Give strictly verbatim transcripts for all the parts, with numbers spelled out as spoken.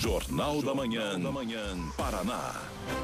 Jornal da Manhã, da Manhã, Paraná.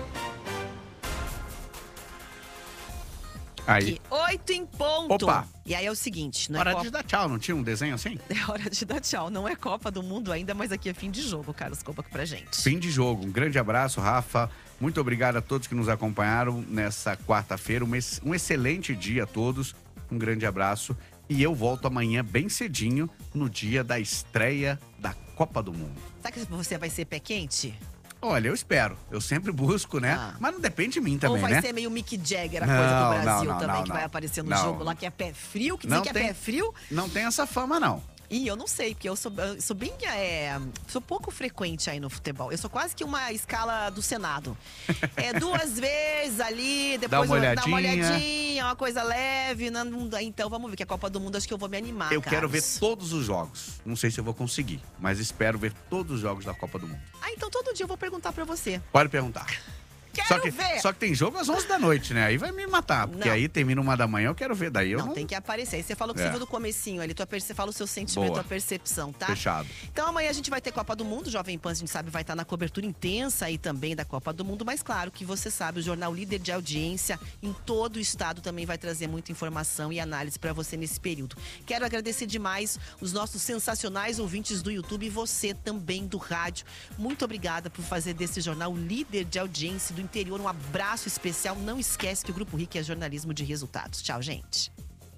Aí. Oito em ponto. Opa. E aí é o seguinte, não é Hora Copa... de dar tchau, não tinha um desenho assim? É hora de dar tchau. Não é Copa do Mundo ainda, mas aqui é fim de jogo, Carlos Kopak, pra gente. Fim de jogo. Um grande abraço, Rafa. Muito obrigado a todos que nos acompanharam nessa quarta-feira. Um, ex- um excelente dia a todos. Um grande abraço. E eu volto amanhã bem cedinho, no dia da estreia da Copa do Mundo. Será que você vai ser pé quente? Olha, eu espero. Eu sempre busco, né? Ah. Mas não depende de mim também, Ou vai né? ser meio Mick Jagger, a Não, coisa do não, Brasil não, também, não, que não. vai aparecer no Não. jogo lá, que é pé frio, que dizem Não que tem- é pé frio. Não tem essa fama, não. E eu não sei, porque eu sou, eu sou bem. É, sou pouco frequente aí no futebol. Eu sou quase que uma escala do Senado. É duas vezes ali, depois Dá uma eu- dá uma olhadinha. olhadinha, uma coisa leve. Não, não- então vamos ver, que a Copa do Mundo acho que eu vou me animar. Eu quero ver Carlos. todos os jogos. Não sei se eu vou conseguir, mas espero ver todos os jogos da Copa do Mundo. Ah, então todo dia eu vou perguntar pra você. Pode perguntar. Quero Só que, ver! só que tem jogo às onze da noite, né? Aí vai me matar, porque Não. aí termina uma da manhã, eu quero ver. Daí eu Não, não... tem que aparecer. Aí você falou que É. você viu do comecinho ali, tua perce- você fala o seu sentimento, Boa. a percepção, tá? Fechado. Então amanhã a gente vai ter Copa do Mundo, Jovem Pan, a gente sabe, vai estar na cobertura intensa aí também da Copa do Mundo, mas claro que você sabe, o jornal líder de audiência em todo o estado também vai trazer muita informação e análise para você nesse período. Quero agradecer demais os nossos sensacionais ouvintes do YouTube e você também do rádio. Muito obrigada por fazer desse jornal líder de audiência do interior um abraço especial. Não esquece que o Grupo R I C é jornalismo de resultados. Tchau, gente.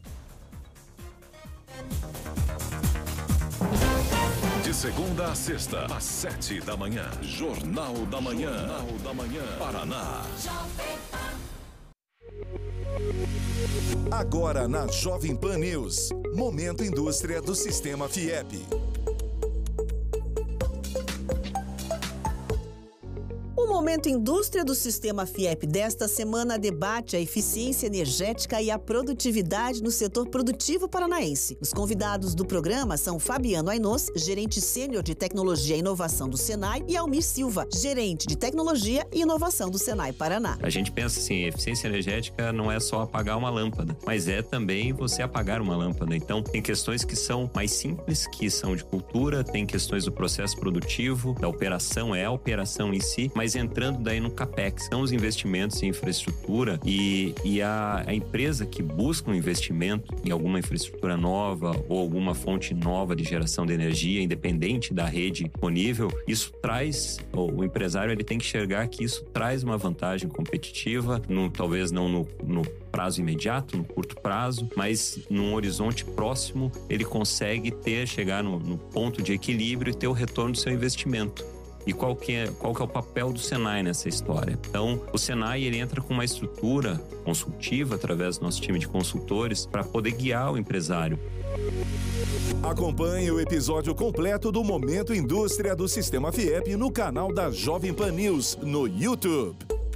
De segunda a sexta, às sete da manhã. Jornal da Manhã. Jornal da Manhã, Paraná. Agora na Jovem Pan News, Momento Indústria do Sistema Fiep. O Momento Indústria do Sistema Fiep desta semana debate a eficiência energética e a produtividade no setor produtivo paranaense. Os convidados do programa são Fabiano Ainós, gerente sênior de tecnologia e inovação do Senai, e Almir Silva, gerente de tecnologia e inovação do Senai Paraná. A gente pensa assim, eficiência energética não é só apagar uma lâmpada, mas é também você apagar uma lâmpada. Então, tem questões que são mais simples, que são de cultura, tem questões do processo produtivo, da operação, é a operação em si, mas entrando daí no CAPEX, são os investimentos em infraestrutura e, e a, a empresa que busca um investimento em alguma infraestrutura nova ou alguma fonte nova de geração de energia, independente da rede disponível, isso traz, o empresário ele tem que enxergar que isso traz uma vantagem competitiva, no, talvez não no, no prazo imediato, no curto prazo, mas num horizonte próximo ele consegue ter, chegar no, no ponto de equilíbrio e ter o retorno do seu investimento. E qual que, é, qual que é o papel do Senai nessa história? Então, o Senai ele entra com uma estrutura consultiva através do nosso time de consultores para poder guiar o empresário. Acompanhe o episódio completo do Momento Indústria do Sistema Fiep no canal da Jovem Pan News no YouTube.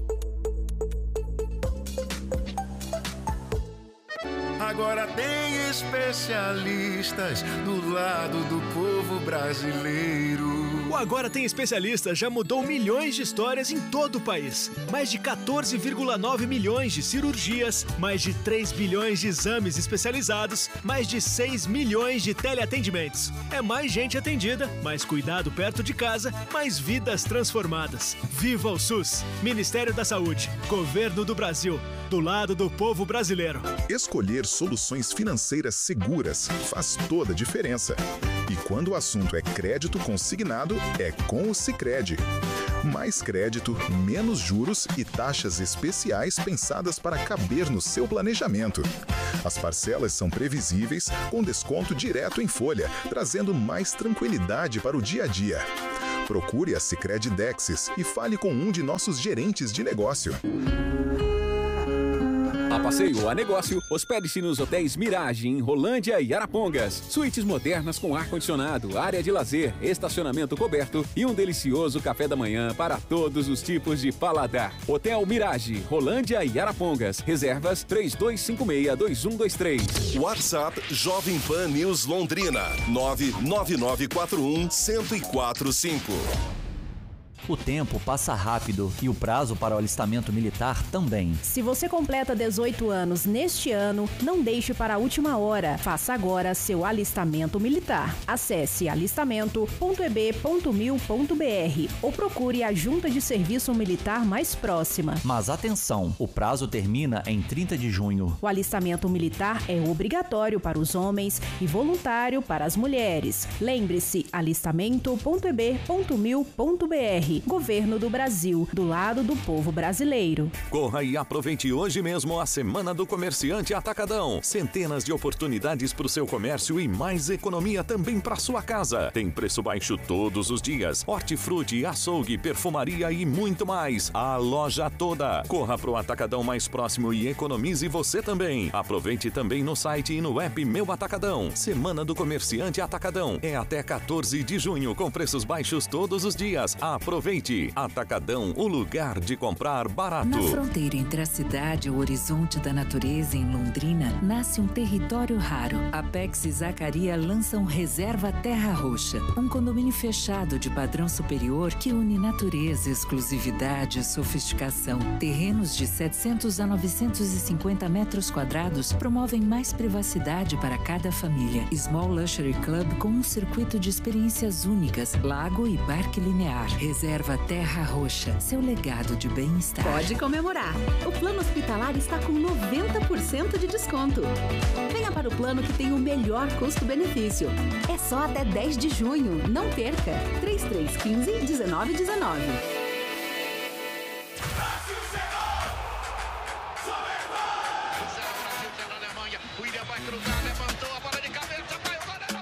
Agora tem especialistas do lado do povo brasileiro. O Agora Tem Especialista já mudou milhões de histórias em todo o país. Mais de quatorze vírgula nove milhões de cirurgias, mais de três bilhões de exames especializados, mais de seis milhões de teleatendimentos. É mais gente atendida, mais cuidado perto de casa, mais vidas transformadas. Viva o SUS! Ministério da Saúde, Governo do Brasil, do lado do povo brasileiro. Escolher soluções financeiras seguras faz toda a diferença. E quando o assunto é crédito consignado, é com o Sicredi. Mais crédito, menos juros e taxas especiais pensadas para caber no seu planejamento. As parcelas são previsíveis, com desconto direto em folha, trazendo mais tranquilidade para o dia a dia. Procure a Sicredi Dexis e fale com um de nossos gerentes de negócio. A passeio a negócio, hospede-se nos hotéis Mirage, em Rolândia e Arapongas. Suítes modernas com ar-condicionado, área de lazer, estacionamento coberto e um delicioso café da manhã para todos os tipos de paladar. Hotel Mirage, Rolândia e Arapongas. Reservas três dois cinco seis, dois um dois três. WhatsApp Jovem Pan News Londrina nove nove nove quatro um um zero quatro cinco. O tempo passa rápido e o prazo para o alistamento militar também. Se você completa dezoito anos neste ano, não deixe para a última hora. Faça agora seu alistamento militar. Acesse alistamento ponto e b ponto mil ponto b r ou procure a Junta de Serviço Militar mais próxima. Mas atenção, o prazo termina em trinta de junho. O alistamento militar é obrigatório para os homens e voluntário para as mulheres. Lembre-se, alistamento ponto e b ponto mil ponto b r. Governo do Brasil, do lado do povo brasileiro. Corra e aproveite hoje mesmo a Semana do Comerciante Atacadão. Centenas de oportunidades para o seu comércio e mais economia também para sua casa. Tem preço baixo todos os dias. Hortifruti, açougue, perfumaria e muito mais. A loja toda. Corra para o Atacadão mais próximo e economize você também. Aproveite também no site e no app Meu Atacadão. Semana do Comerciante Atacadão. É até quatorze de junho com preços baixos todos os dias. Aproveite. Atacadão, o lugar de comprar barato. Na fronteira entre a cidade e o horizonte da natureza em Londrina, nasce um território raro. Apex e Zacaria lançam Reserva Terra Roxa, um condomínio fechado de padrão superior que une natureza, exclusividade e sofisticação. Terrenos de setecentos a novecentos e cinquenta metros quadrados promovem mais privacidade para cada família. Small Luxury Club com um circuito de experiências únicas, lago e parque linear. Reserva Terra Roxa, seu legado de bem-estar. Pode comemorar. O plano hospitalar está com noventa por cento de desconto. Venha para o plano que tem o melhor custo-benefício. É só até dez de junho. Não perca. três três um cinco, um nove um nove. Vai cruzar.